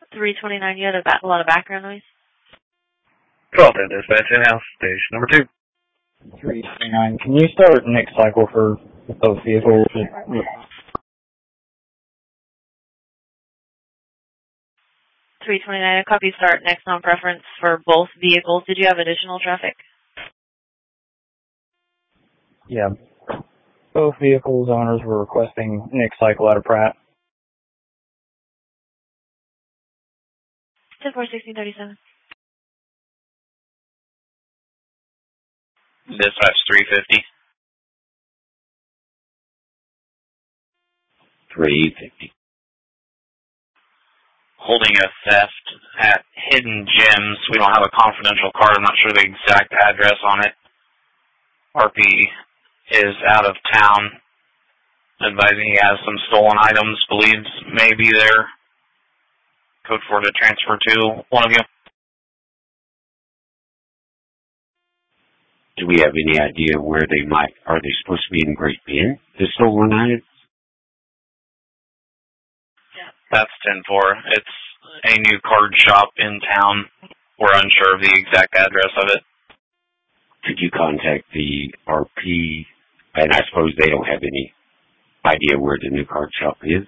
329, you had a lot of background noise. 1210 dispatch in-house, station number 2. 329, can you start next cycle for both vehicles? 329, a copy start next on preference for both vehicles. Did you have additional traffic? Yeah. Both vehicles owners were requesting next cycle out of Pratt. 10-4, 1637. Dispatch 350. 350. Holding a theft at Hidden Gems. We don't have a confidential card. I'm not sure the exact address on it. RP is out of town. Advising he has some stolen items, believes may be there. Code 4 to transfer to one of you. Do we have any idea where are they supposed to be in Great Bend, the stolen items? That's 10-4. It's a new card shop in town. We're unsure of the exact address of it. Could you contact the RP? And I suppose they don't have any idea where the new card shop is.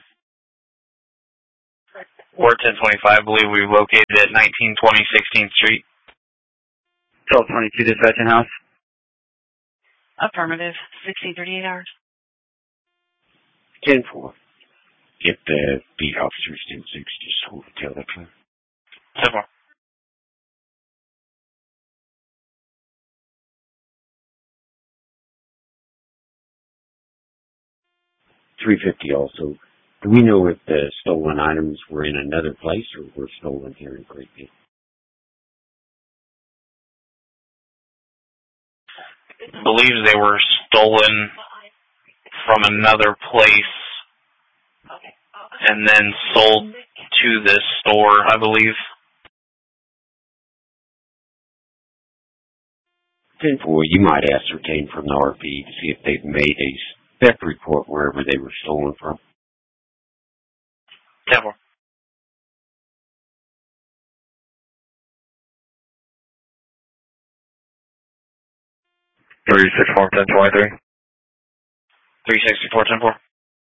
We're 1025. I believe we located at 1920 16th Street. 1222 dispatch in-house. Affirmative. 1638 hours. 10-4. Get the beat officers 10-6, just hold the tail that time. 10-4. $350 also. Do we know if the stolen items were in another place or were stolen here in Great Bend? Believes they were stolen from another place and then sold to this store, I believe. 10-4, you might ascertain from the RP to see if they've made a theft report wherever they were stolen from. 10-4. Three 6 4 10 23. 364 10-4.